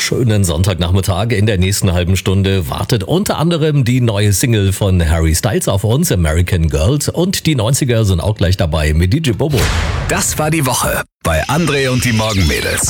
schönen Sonntagnachmittag. In der nächsten halben Stunde wartet unter anderem die neue Single von Harry Styles auf uns, American Girls. Und die 90er sind auch gleich dabei mit DJ Bobo. Das war die Woche bei André und die Morgenmädels.